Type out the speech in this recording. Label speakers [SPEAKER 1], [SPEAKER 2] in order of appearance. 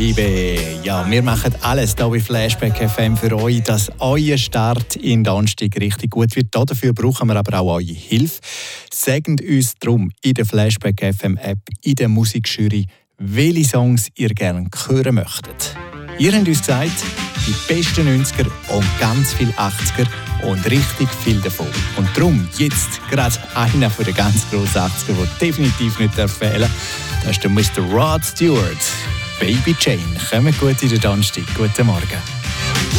[SPEAKER 1] Ja, wir machen alles hier bei Flashback FM für euch, dass euer Start in den Donnerstag richtig gut wird. Dafür brauchen wir aber auch eure Hilfe. Sagt uns darum in der Flashback FM App, in der Musikjury, welche Songs ihr gerne hören möchtet. Ihr habt uns gesagt, die besten 90er und ganz viel 80er und richtig viel davon. Und darum jetzt gerade einer von den ganz grossen 80er, der definitiv nicht fehlen darf. Das ist der Mr. Rod Stewart. Baby Jane. Kommt gut in den Donnerstag. Guten Morgen.